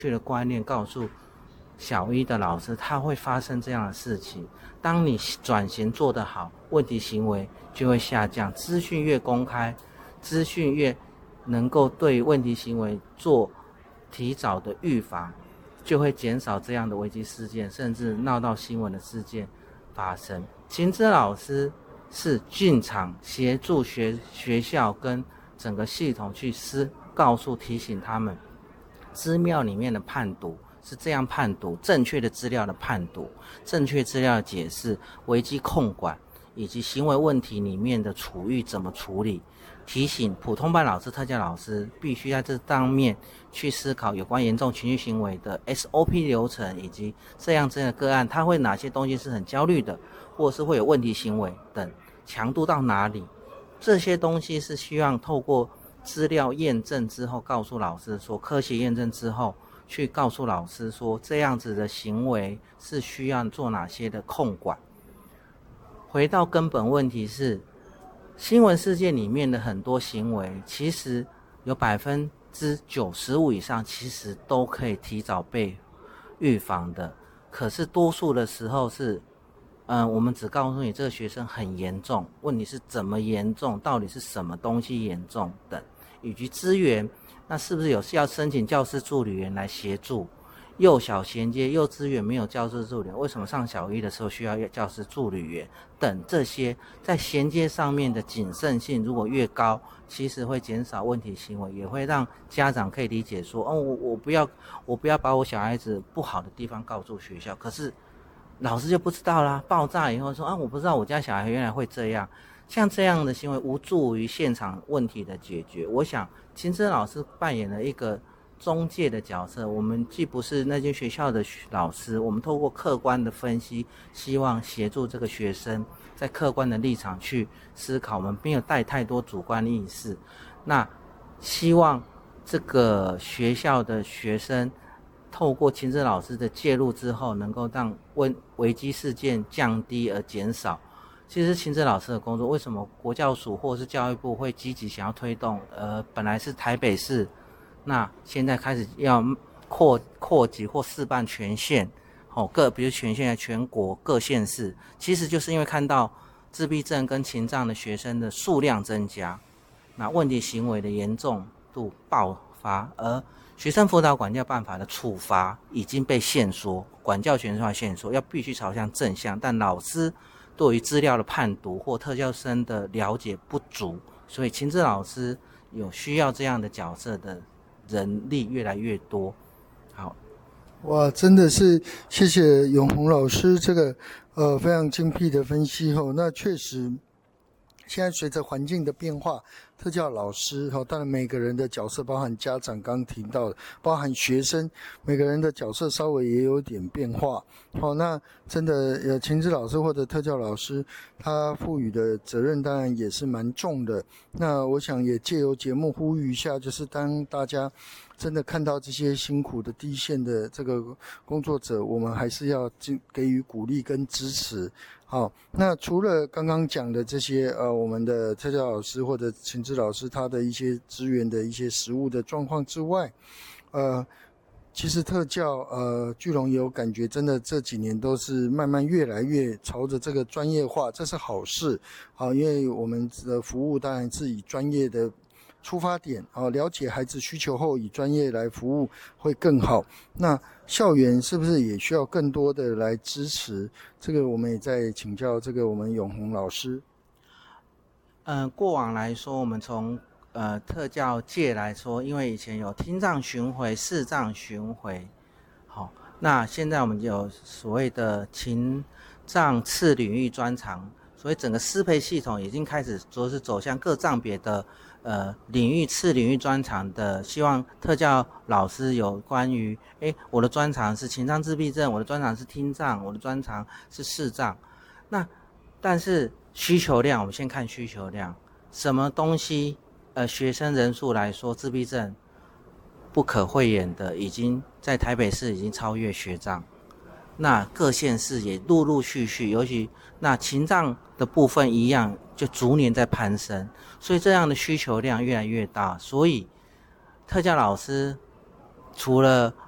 确的观念告诉小一的老师，他会发生这样的事情。当你转型做得好，问题行为就会下降。资讯越公开，资讯越能够对问题行为做提早的预防，就会减少这样的危机事件，甚至闹到新闻的事件发生。情资老师是进场协助学校跟整个系统去告诉提醒他们，资料里面的判读是这样判读，正确的资料的判读，正确资料的解释，危机控管以及行为问题里面的处遇怎么处理。提醒普通班老师、特教老师必须在这方面去思考有关严重情绪行为的 SOP 流程，以及这样的个案，他会哪些东西是很焦虑的，或者是会有问题行为等，强度到哪里，这些东西是希望透过资料验证之后告诉老师说，科学验证之后去告诉老师说，这样子的行为是需要做哪些的控管。回到根本问题是，新闻事件里面的很多行为，其实有95%以上其实都可以提早被预防的，可是多数的时候是我们只告诉你这个学生很严重，问题是怎么严重，到底是什么东西严重等，以及资源，那是不是有要申请教师助理员来协助？幼小衔接幼稚园没有教师助理员，为什么上小一的时候需要教师助理员等，这些在衔接上面的谨慎性如果越高，其实会减少问题行为，也会让家长可以理解说，我不要把我小孩子不好的地方告诉学校，可是老师就不知道啦，爆炸以后说我不知道我家小孩原来会这样，像这样的行为无助于现场问题的解决。我想青春老师扮演了一个中介的角色，我们既不是那间学校的老师，我们透过客观的分析，希望协助这个学生在客观的立场去思考，我们没有带太多主观意识，那希望这个学校的学生透过青春老师的介入之后，能够让危机事件降低而减少。其实青春老师的工作，为什么国教署或是教育部会积极想要推动？本来是台北市，那现在开始要扩及或示范全县，比如全县全国各县市，其实就是因为看到自闭症跟情障的学生的数量增加，那问题行为的严重度爆发，而学生辅导管教办法的处罚已经被限缩，管教权限限缩，要必须朝向正向，但老师对于资料的判读或特教生的了解不足，所以情治老师有需要这样的角色的人力越来越多。好， 哇，真的是谢谢永宏老师这个非常精辟的分析后，那确实现在随着环境的变化，特教老师当然每个人的角色，包含家长刚提到的，包含学生，每个人的角色稍微也有点变化。那真的情治老师或者特教老师，他赋予的责任当然也是蛮重的。那我想也借由节目呼吁一下，就是当大家真的看到这些辛苦的第一线的这个工作者，我们还是要给予鼓励跟支持。好，那除了刚刚讲的这些我们的特教老师或者情治老师他的一些资源的一些实务的状况之外，其实特教巨龙也有感觉，真的这几年都是慢慢越来越朝着这个专业化，这是好事。好，因为我们的服务当然是以专业的出发点，了解孩子需求后以专业来服务会更好。那校园是不是也需要更多的来支持？这个我们也在请教这个我们永宏老师。 过往来说，我们从特教界来说，因为以前有听障巡回、视障巡回，好，那现在我们有所谓的情障次领域专长，所以整个师培系统已经开始走向各障别的领域次领域专长的，希望特教老师有关于我的专长是情障自闭症，我的专长是听障，我的专长是视障。那但是需求量，我们先看需求量，什么东西学生人数来说，自闭症不可讳言的已经在台北市已经超越学障，那各县市也陆陆续续，尤其那情障的部分一样，就逐年在攀升，所以这样的需求量越来越大。所以特教老师除了